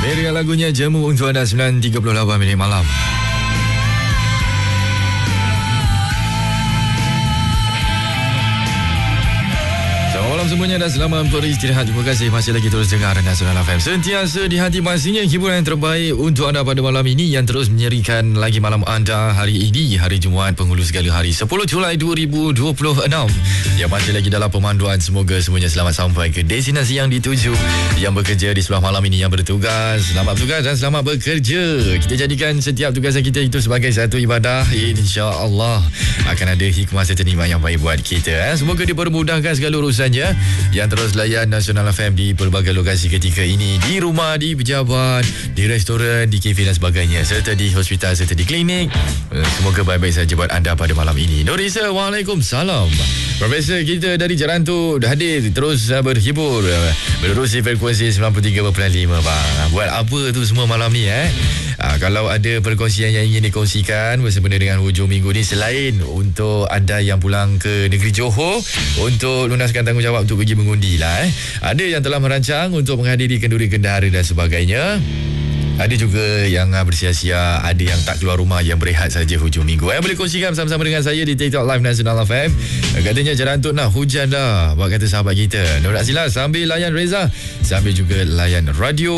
Dengan lagunya Jemu untuk anda 9.38 minit malam. Selamat malam semuanya dan selamat beristirahat. Terima kasih masih lagi terus dengar Nasional FM. Sentiasa di hati pastinya hiburan yang terbaik untuk anda pada malam ini yang terus menyerikan lagi malam anda hari ini, hari Jumaat Penghulu Segala Hari 10 Julai 2026 yang masih lagi dalam pemanduan. Semoga semuanya selamat sampai ke destinasi yang dituju. Yang bekerja di sebelah malam ini, yang bertugas, selamat bertugas dan selamat bekerja. Kita jadikan setiap tugasan kita itu sebagai satu ibadah. InsyaAllah akan ada hikmah serta nikmat yang baik buat kita. Semoga dipermudahkan segala urusannya. Yang terus layan Nasional FM di pelbagai lokasi ketika ini, di rumah, di pejabat, di restoran, di kafe dan sebagainya, serta di hospital, serta di klinik. Semoga baik-baik saja buat anda pada malam ini. Norisa, Waalaikumsalam. Profesor kita dari Jarantu dah hadir terus berhibur menerusi frekuensi 93.5 bang. Buat apa tu semua malam ni kalau ada perkongsian yang ingin dikongsikan bersempena dengan hujung minggu ni, selain untuk anda yang pulang ke negeri Johor untuk lunaskan tanggungjawab untuk pergi mengundi lah, ada yang telah merancang untuk menghadiri kenduri kendara dan sebagainya. Ada juga yang bersia-sia, ada yang tak keluar rumah, yang berehat saja hujung minggu. Boleh kongsikan bersama-sama dengan saya di TikTok Live Nasional FM. Katanya Jerantut nak hujan dah, buat kata sahabat kita. Nur Sila sambil layan Reza, sambil juga layan radio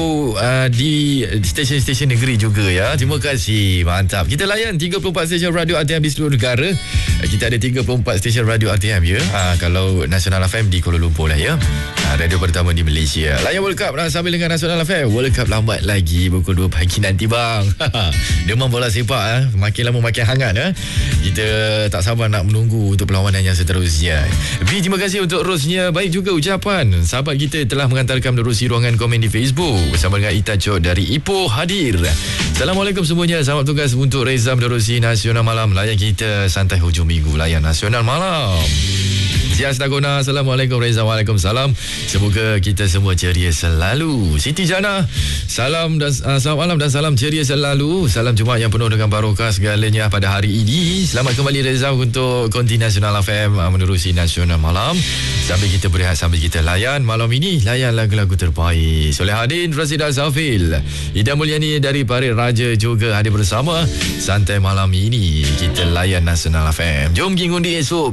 di stesen-stesen negeri juga ya. Terima kasih, mantap. Kita layan 34 stesen radio RTM di seluruh negara. Kita ada 34 stesen radio RTM ya. Kalau Nasional FM di Kuala Lumpur lah ya. Radio pertama di Malaysia. Layan World Cup lah sambil dengan Nasional FM. World Cup lambat lagi pukul 2 pagi nanti bang. Demam bola sepak makin lama makin hangat Kita tak sabar nak menunggu untuk perlawanan yang seterusnya. Terima kasih untuk Rosnya. Baik juga ucapan sahabat kita telah mengantarkan menerusi ruangan komen di Facebook bersama dengan Ita Chok dari Ipoh hadir. Assalamualaikum semuanya. Selamat tugas untuk Reza menerusi Nasional Malam. Layan kita santai hujung minggu, layan Nasional Malam. Sias Dagona. Assalamualaikum Reza. Waalaikumsalam. Semoga kita semua ceria selalu. Siti Jana, salam dan selamat malam dan salam ceria selalu. Salam Jumaat yang penuh dengan barokah segalanya pada hari ini. Selamat kembali Reza untuk konti Nasional FM menerusi Nasional Malam. Sambil kita berehat, sambil kita layan malam ini, layan lagu-lagu terbaik. Solehadin, Rasidah Zafil, Ida Mulyani dari Parit Raja juga hadir bersama. Santai malam ini kita layan Nasional FM. Jom pergi undi esok.